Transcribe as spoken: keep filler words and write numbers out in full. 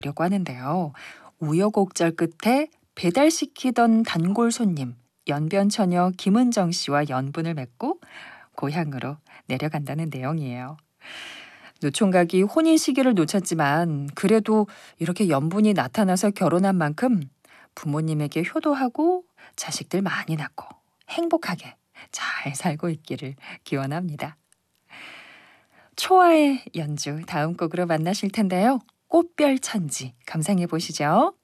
려고 하는데요. 우여곡절 끝에 배달시키던 단골 손님 연변처녀 김은정 씨와 연분을 맺고 고향으로 내려간다는 내용이에요. 노총각이 혼인 시기를 놓쳤지만 그래도 이렇게 연분이 나타나서 결혼한 만큼 부모님에게 효도하고 자식들 많이 낳고 행복하게 잘 살고 있기를 기원합니다. 초아의 연주 다음 곡으로 만나실 텐데요. 꽃별 천지 감상해 보시죠.